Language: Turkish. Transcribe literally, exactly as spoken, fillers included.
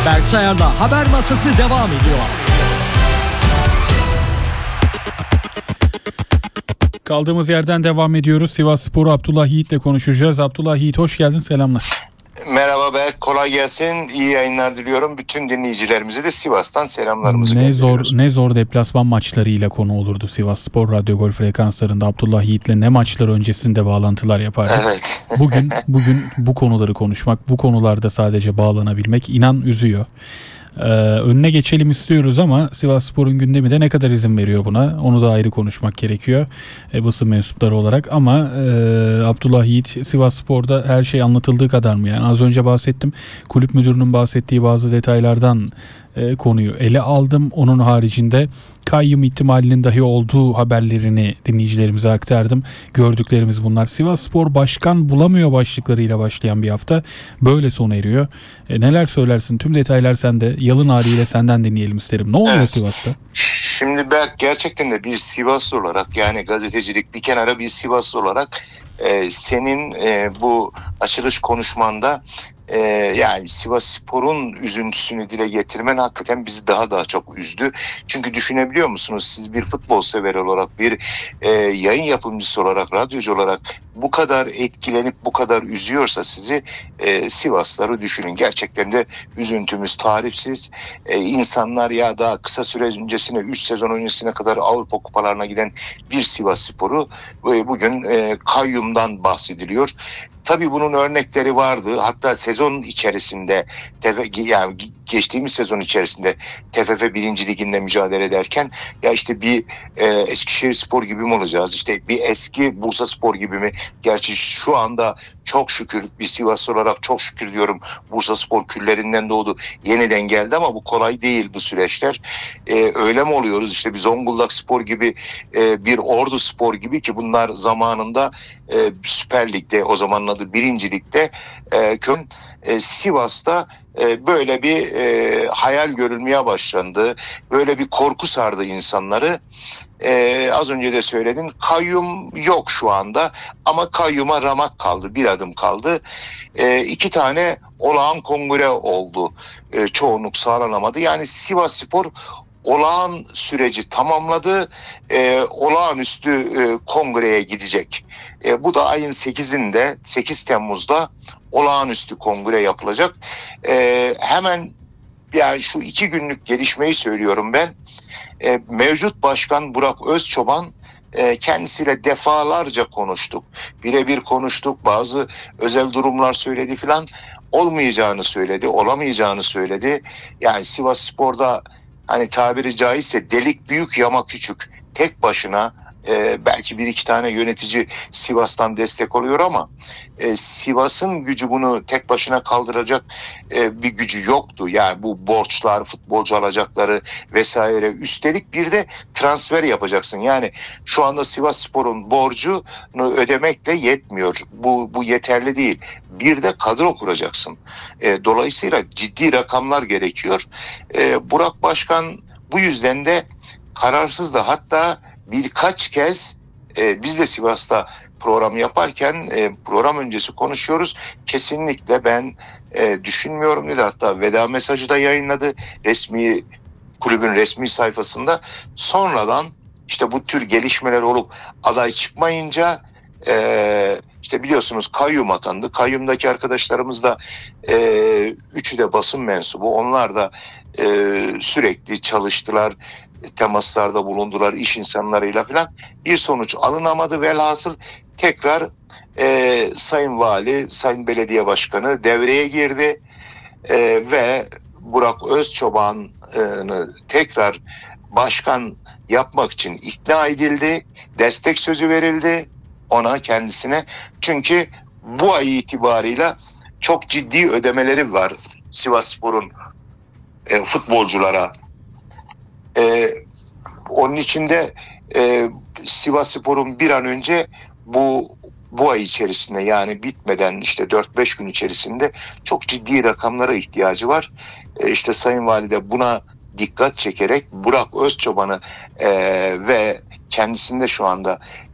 Berk Sayar'la Haber Masası devam ediyor. Kaldığımız yerden devam ediyoruz. Sivasspor'u Abdullah Yiğit'le konuşacağız. Abdullah Yiğit, hoş geldin, selamlar. Merhaba Berk, kolay gelsin. İyi yayınlar diliyorum. Bütün dinleyicilerimize de Sivas'tan selamlarımızı ne gönderiyoruz. zor ne zor deplasman maçlarıyla konu olurdu Sivasspor Radyo Gol frekanslarında. Abdullah Yiğit'le ne maçlar öncesinde bağlantılar yapardık. Evet. Bugün bugün bu konuları konuşmak, bu konularda sadece bağlanabilmek inan üzüyor. Ee, önüne geçelim istiyoruz ama Sivasspor'un gündemi de ne kadar izin veriyor buna, onu da ayrı konuşmak gerekiyor e, basın mensupları olarak. Ama e, Abdullah Yiğit, Sivasspor'da her şey anlatıldığı kadar mı? Yani az önce bahsettim, kulüp müdürünün bahsettiği bazı detaylardan e, konuyu ele aldım. Onun haricinde kayyum ihtimalinin dahi olduğu haberlerini dinleyicilerimize aktardım. Gördüklerimiz bunlar. Sivasspor başkan bulamıyor başlıklarıyla başlayan bir hafta böyle sona eriyor. E, neler söylersin? Tüm detaylar sende. Yalın haliyle senden dinleyelim isterim. Ne oluyor evet. Sivas'ta? Şimdi Berk, gerçekten de bir Sivaslı olarak, yani gazetecilik bir kenara, bir Sivaslı olarak e, senin e, bu açılış konuşmanda Ee, yani Sivasspor'un üzüntüsünü dile getirmen hakikaten bizi daha daha çok üzdü. Çünkü düşünebiliyor musunuz, siz bir futbol sever olarak, bir e, yayın yapımcısı olarak, radyocu olarak bu kadar etkilenip bu kadar üzüyorsa sizi, e, Sivasları düşünün. Gerçekten de üzüntümüz tarifsiz. E, insanlar ya daha kısa süre öncesine, üç sezon öncesine kadar Avrupa kupalarına giden bir Sivasspor'u e, bugün e, kayyumdan bahsediliyor. Tabii bunun örnekleri vardı. Hatta sezon içerisinde, yani geçtiğimiz sezon içerisinde T F F birinci Ligi'nde mücadele ederken, ya işte bir e, Eskişehirspor gibi mi olacağız? İşte bir eski Bursaspor gibi mi? Gerçi şu anda çok şükür, bir Sivas olarak çok şükür diyorum, Bursaspor küllerinden doğdu. Yeniden geldi ama bu kolay değil bu süreçler. E, öyle mi oluyoruz? İşte bir Zonguldakspor gibi, e, bir Orduspor gibi, ki bunlar zamanında e, Süper Lig'de, o zamanın adı birinci Lig'de, e, Kön e, Sivas'ta e, böyle bir e, hayal görülmeye başlandı. Böyle bir korku sardı insanları. Ee, az önce de söyledin, kayyum yok şu anda ama kayyuma ramak kaldı, bir adım kaldı. Ee, iki tane olağan kongre oldu, ee, çoğunluk sağlanamadı. Yani Sivasspor olağan süreci tamamladı, ee, olağanüstü e, kongreye gidecek. E, bu da ayın sekizinde, sekiz Temmuz'da olağanüstü kongre yapılacak. E, hemen yani şu iki günlük gelişmeyi söylüyorum ben. E, mevcut başkan Burak Özçoban, e, kendisiyle defalarca konuştuk. Birebir konuştuk. Bazı özel durumlar söyledi filan. Olmayacağını söyledi, olamayacağını söyledi. Yani Sivasspor'da hani tabiri caizse delik büyük, yama küçük. Tek başına e, belki bir iki tane yönetici Sivas'tan destek oluyor ama e, Sivas'ın gücü bunu tek başına kaldıracak e, bir gücü yoktu. Yani bu borçlar, futbolcu alacakları vesaire, üstelik bir de transfer yapacaksın. Yani şu anda Sivasspor'un borcunu ödemekle yetmiyor. Bu, bu yeterli değil. Bir de kadro kuracaksın. E, dolayısıyla ciddi rakamlar gerekiyor. E, Burak Başkan bu yüzden de kararsız da, hatta birkaç kez e, biz de Sivas'ta program yaparken e, program öncesi konuşuyoruz. Kesinlikle ben e, düşünmüyorum dedi. Hatta veda mesajı da yayınladı resmi, kulübün resmi sayfasında. Sonradan işte bu tür gelişmeler olup aday çıkmayınca e, işte biliyorsunuz kayyum atandı. Kayyumdaki arkadaşlarımız da e, üçü de basın mensubu. Onlar da e, sürekli çalıştılar, temaslarda bulundular iş insanlarıyla falan. Bir sonuç alınamadı. Velhasıl tekrar e, Sayın Vali, Sayın Belediye Başkanı devreye girdi e, ve Burak Özçoban'ı tekrar başkan yapmak için ikna edildi. Destek sözü verildi ona, kendisine. Çünkü bu ay itibarıyla çok ciddi ödemeleri var Sivasspor'un e, futbolculara. Ee, onun için de e, Sivasspor'un bir an önce bu bu ay içerisinde, yani bitmeden işte dört beş gün içerisinde çok ciddi rakamlara ihtiyacı var. E, işte Sayın Valide buna dikkat çekerek Burak Özçoban'ı e, ve kendisinde şu anda